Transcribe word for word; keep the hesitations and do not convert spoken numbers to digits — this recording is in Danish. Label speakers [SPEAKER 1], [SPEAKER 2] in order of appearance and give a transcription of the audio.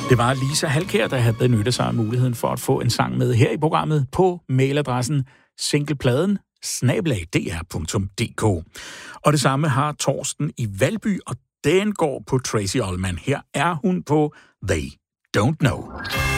[SPEAKER 1] Det var Lisa Halkær, der havde benyttet sig af muligheden for at få en sang med her i programmet på mailadressen singlepladen snabel-a d r punktum d k. Og det samme har Torsten i Valby, og den går på Tracy Ullman. Her er hun på They Don't Know.